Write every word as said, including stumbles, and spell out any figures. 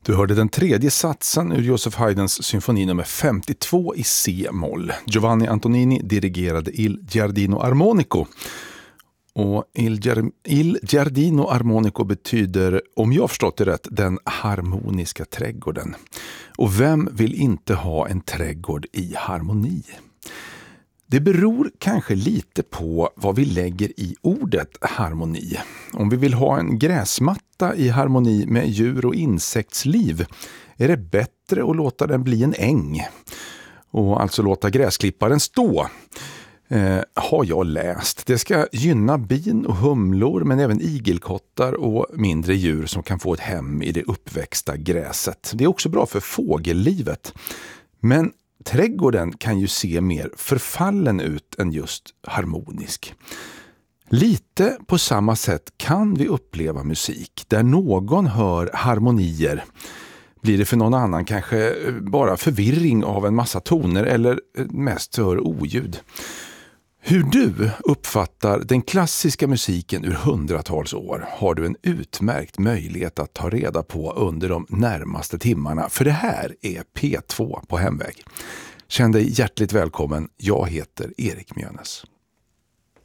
Du hörde den tredje satsen ur Joseph Haydns symfoni nummer femtiotvå i C-moll. Giovanni Antonini dirigerade Il Giardino Armonico. Och Il, Giar- Il Giardino Armonico betyder, om jag förstått det rätt, den harmoniska trädgården. Och vem vill inte ha en trädgård i harmoni? Det beror kanske lite på vad vi lägger i ordet harmoni. Om vi vill ha en gräsmatta i harmoni med djur- och insektsliv är det bättre att låta den bli en äng. Och alltså låta gräsklipparen stå. Eh, har jag läst. Det ska gynna bin och humlor men även igelkottar och mindre djur som kan få ett hem i det uppväxta gräset. Det är också bra för fågellivet. Men trädgården kan ju se mer förfallen ut än just harmonisk. Lite på samma sätt kan vi uppleva musik där någon hör harmonier. Blir det för någon annan kanske bara förvirring av en massa toner eller mest hör oljud. Hur du uppfattar den klassiska musiken ur hundratals år har du en utmärkt möjlighet att ta reda på under de närmaste timmarna. För det här är P två på hemväg. Känn dig hjärtligt välkommen. Jag heter Erik Mjönes.